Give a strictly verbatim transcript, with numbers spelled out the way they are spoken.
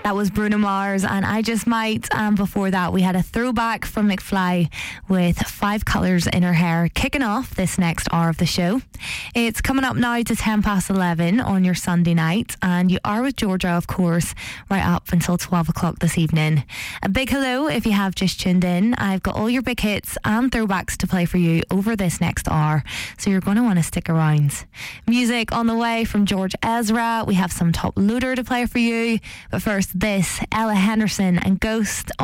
That was Bruno Mars and I Just Might. And before that, we had a throwback from McFly with Five Colours in Her Hair, kicking off this next hour of the show. It's coming up now to ten past eleven on your Sunday night, and you are with Georgia, of course, right up until twelve o'clock this evening. A big hello if you have just tuned in. I've got all your big hits and throwbacks to play for you over this next hour, so you're going to want to stick around. Music on the way from George Ezra. We have some Top Loader to play for you, but first this, Ella Henderson and Ghost